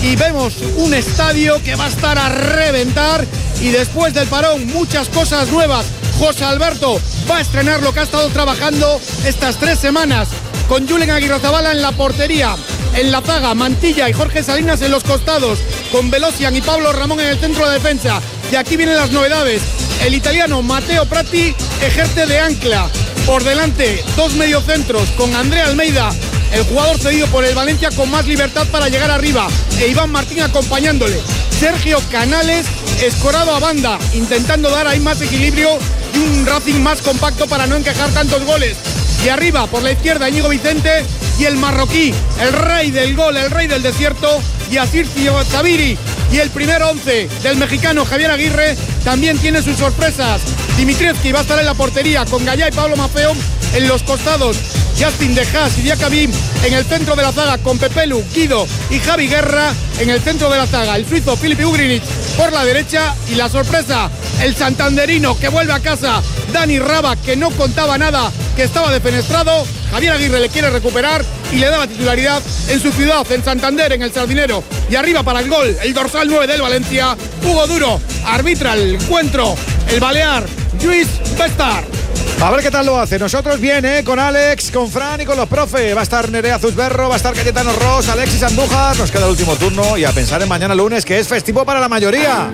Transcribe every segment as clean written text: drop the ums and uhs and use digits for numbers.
y vemos un estadio que va a estar a reventar. Y después del parón, muchas cosas nuevas. José Alberto va a estrenar lo que ha estado trabajando estas 3 semanas, con Julen Aguirrezabala en la portería, en la zaga, Mantilla y Jorge Salinas en los costados, con Velocian y Pablo Ramón en el centro de defensa. Y aquí vienen las novedades. El italiano Matteo Prati ejerce de ancla. Por delante, 2 mediocentros, con André Almeida, el jugador cedido por el Valencia, con más libertad para llegar arriba, e Iván Martín acompañándole. Sergio Canales escorado a banda, intentando dar ahí más equilibrio y un Racing más compacto para no encajar tantos goles. Y arriba, por la izquierda, Íñigo Vicente y el marroquí, el rey del gol, el rey del desierto, Yacir Zabiri. Y el primer 11 del mexicano Javier Aguirre también tiene sus sorpresas. Dimitrievski va a estar en la portería, con Gallá y Pablo Maffeo en los costados. Justin De Haas y Diacabí en el centro de la zaga, con Pepelu, Guido y Javi Guerra en el centro de la zaga. El suizo Filipe Ugrinic por la derecha, y la sorpresa, el santanderino que vuelve a casa, Dani Raba, que no contaba nada, que estaba defenestrado. Javier Aguirre le quiere recuperar y le da la titularidad en su ciudad, en Santander, en el Sardinero. Y arriba para el gol, el dorsal 9 del Valencia, Hugo Duro. Arbitra el encuentro el balear Lluís Bestar. A ver qué tal lo hace. Nosotros bien, con Alex, con Fran y con los profe. Va a estar Nerea Zuzberro, va a estar Cayetano Ross, Alexis Andújar. Nos queda el último turno y a pensar en mañana lunes, que es festivo para la mayoría.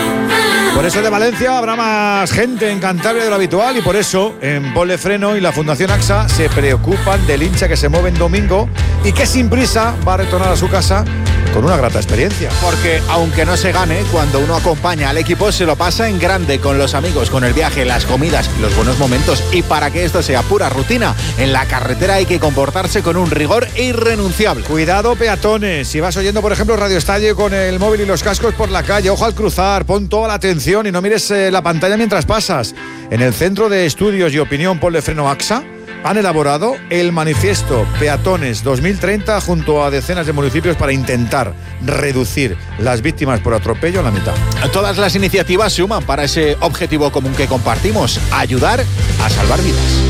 Por eso de Valencia habrá más gente en Cantabria de lo habitual, y por eso en Ponle Freno y la Fundación AXA se preocupan del hincha que se mueve en domingo y que sin prisa va a retornar a su casa con una grata experiencia. Porque aunque no se gane, cuando uno acompaña al equipo se lo pasa en grande, con los amigos, con el viaje, las comidas, los buenos momentos. Y para que esto sea pura rutina, en la carretera hay que comportarse con un rigor irrenunciable. Cuidado, peatones. Si vas oyendo, por ejemplo, Radio Estadio con el móvil y los cascos por la calle, ojo al cruzar, pon toda la atención y no mires la pantalla mientras pasas. En el Centro de Estudios y Opinión Ponle Freno AXA han elaborado el manifiesto Peatones 2030 junto a decenas de municipios para intentar reducir las víctimas por atropello a la mitad. Todas las iniciativas suman para ese objetivo común que compartimos: ayudar a salvar vidas.